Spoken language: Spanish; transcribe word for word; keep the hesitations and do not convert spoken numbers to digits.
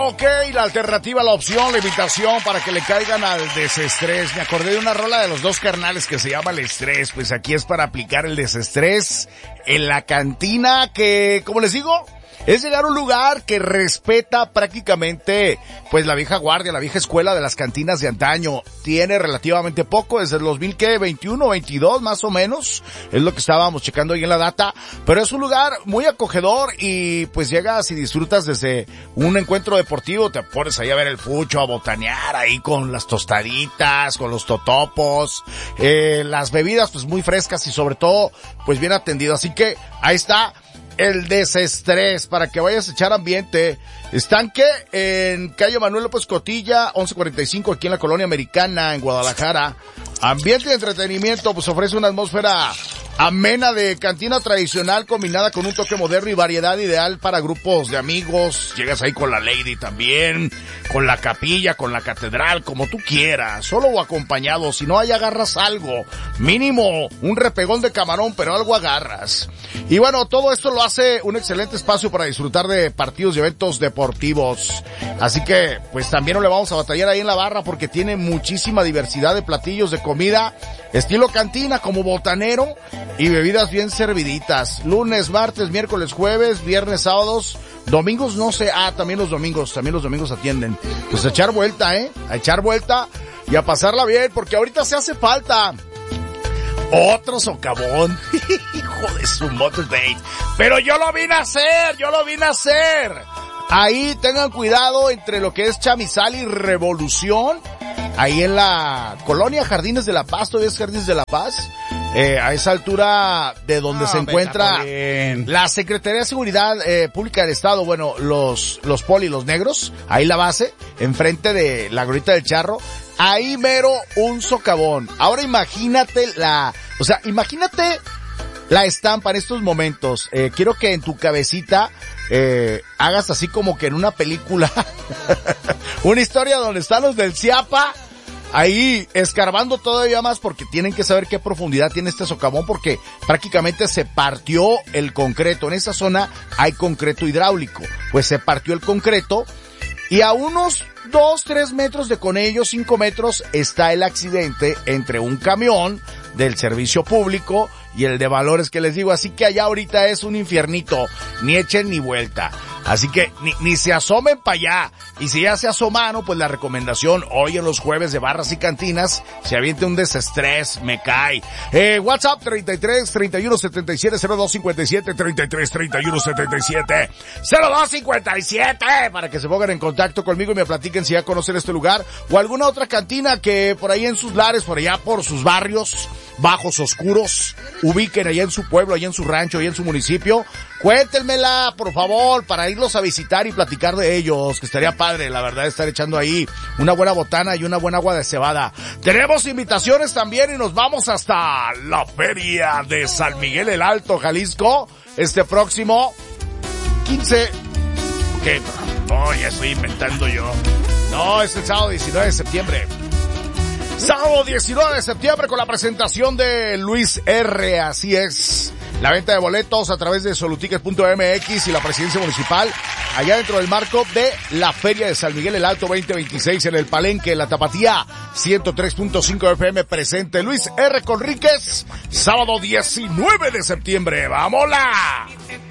Ok, la alternativa, la opción, la invitación para que le caigan al desestrés. Me acordé de una rola de los dos carnales que se llama El Estrés. Pues aquí es para aplicar el desestrés en la cantina que, como les digo, es llegar a un lugar que respeta prácticamente, pues, la vieja guardia, la vieja escuela de las cantinas de antaño. Tiene relativamente poco, desde el dos mil veintiuno, veintidós más o menos, es lo que estábamos checando ahí en la data, pero es un lugar muy acogedor y pues llegas y disfrutas desde un encuentro deportivo, te pones ahí a ver el fucho, a botanear ahí con las tostaditas, con los totopos, eh, las bebidas pues muy frescas y sobre todo pues bien atendido, así que ahí está el desestrés para que vayas a echar ambiente. Estanque en calle Manuel López Cotilla, once cuarenta y cinco, aquí en la Colonia Americana, en Guadalajara. Ambiente de entretenimiento, pues ofrece una atmósfera amena de cantina tradicional combinada con un toque moderno y variedad ideal para grupos de amigos. Llegas ahí con la lady también, con la capilla, con la catedral, como tú quieras, solo o acompañado. Si no, ahí agarras algo, mínimo un repegón de camarón, pero algo agarras. Y bueno, todo esto lo hace un excelente espacio para disfrutar de partidos y eventos deportivos. Así que, pues también no le vamos a batallar ahí en la barra porque tiene muchísima diversidad de platillos de comida, estilo cantina, como botanero, y bebidas bien serviditas. Lunes, martes, miércoles, jueves, viernes, sábados, domingos no sé, ah, también los domingos, también los domingos atienden. Pues a echar vuelta, eh, a echar vuelta y a pasarla bien, porque ahorita se hace falta otro socavón. Hijo de su motorbike. Pero yo lo vine a hacer, yo lo vine a hacer. Ahí tengan cuidado entre lo que es Chamizal y Revolución. Ahí en la colonia Jardines de la Paz, todavía es Jardines de la Paz. Eh, a esa altura de donde no, se encuentra la Secretaría de Seguridad eh, Pública del Estado, bueno, los, los poli, los negros, ahí la base, enfrente de la Glorieta del Charro. Ahí mero un socavón. Ahora imagínate la, o sea, imagínate la estampa en estos momentos. Eh, quiero que en tu cabecita eh, hagas así como que en una película una historia donde están los del Ciapa ahí escarbando todavía más porque tienen que saber qué profundidad tiene este socavón porque prácticamente se partió el concreto. En esa zona hay concreto hidráulico. Pues se partió el concreto y a unos dos, tres metros de con ellos, cinco metros, está el accidente entre un camión del servicio público y el de valores que les digo. Así que allá ahorita es un infiernito. Ni echen ni vuelta. Así que ni, ni se asomen para allá. Y si ya se asomaron, pues la recomendación hoy en los jueves de barras y cantinas, se aviente un desestrés, me cae. Eh, WhatsApp treinta y tres, treinta y uno, setenta y siete, cero dos cincuenta y siete, treinta y tres, treinta y uno, setenta y siete, cero dos cincuenta y siete, para que se pongan en contacto conmigo y me platiquen si ya conocen este lugar o alguna otra cantina que por ahí en sus lares, por allá por sus barrios bajos, oscuros, ubiquen allá en su pueblo, allá en su rancho, allá en su municipio. Cuéntenmela, por favor, para irlos a visitar y platicar de ellos, que estaría padre, la verdad, estar echando ahí una buena botana y una buena agua de cebada. Tenemos invitaciones también y nos vamos hasta la Feria de San Miguel el Alto, Jalisco, este próximo quince... ¿Qué? No, ya estoy inventando yo. No, es el sábado diecinueve de septiembre. Sábado diecinueve de septiembre con la presentación de Luis R. Así es. La venta de boletos a través de soluticket punto m x y la presidencia municipal allá dentro del marco de la Feria de San Miguel el Alto veinte veintiséis en el Palenque, la Tapatía ciento tres punto cinco F M presente. Luis R. Conríquez, sábado diecinueve de septiembre. ¡Vámonos!